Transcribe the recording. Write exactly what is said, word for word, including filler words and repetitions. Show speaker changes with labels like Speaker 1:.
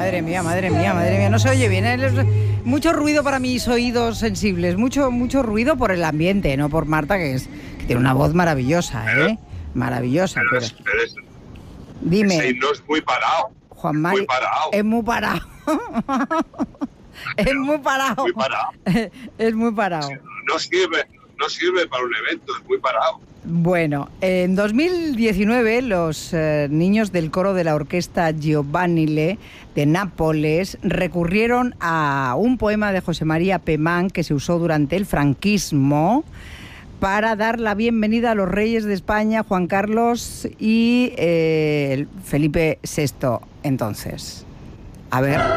Speaker 1: madre mía, madre mía, madre mía. No se oye bien, ¿eh? Mucho ruido para mis oídos sensibles. Mucho, mucho ruido por el ambiente, no por Marta, que, es, que tiene una voz maravillosa, ¿eh? Maravillosa,
Speaker 2: pero...
Speaker 1: pero...
Speaker 2: Es, pero es,
Speaker 1: dime.
Speaker 2: Ese himno es muy parado.
Speaker 1: Juan Mari,
Speaker 2: muy parado.
Speaker 1: Es muy parado. Es muy parado.
Speaker 2: Muy parado.
Speaker 1: Es muy parado.
Speaker 2: No sirve, no sirve para un evento, es muy parado.
Speaker 1: Bueno, en dos mil diecinueve los eh, niños del coro de la orquesta Giovanile de Nápoles recurrieron a un poema de José María Pemán que se usó durante el franquismo para dar la bienvenida a los reyes de España, Juan Carlos y eh, Felipe sexto entonces. A ver...